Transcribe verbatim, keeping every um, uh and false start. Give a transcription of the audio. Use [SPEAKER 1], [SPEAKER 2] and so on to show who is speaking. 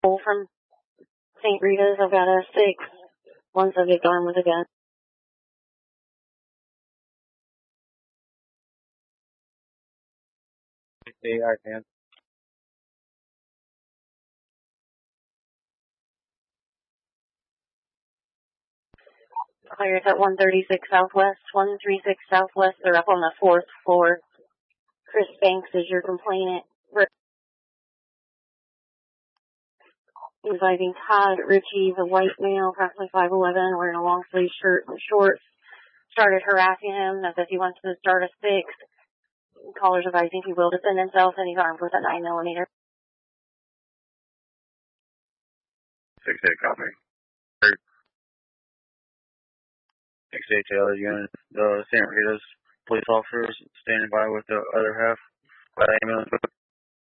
[SPEAKER 1] from Saint Rita's. I've got a six, one subject armed with a gun.
[SPEAKER 2] Okay, I can.
[SPEAKER 1] Clear at one thirty-six Southwest, one thirty-six Southwest. They're up on the fourth floor. Chris Banks is your complainant. Inviting Todd Ritchie, the white male, approximately five eleven, wearing a long sleeve shirt and shorts. Started harassing him as if he wants to start a six. Caller's advising he will defend himself, and he's armed with a nine millimeter.
[SPEAKER 2] Six eight, copy. Great. Six eight, Taylor unit. The Saint Rita's police officers standing by with the other half by the ambulance.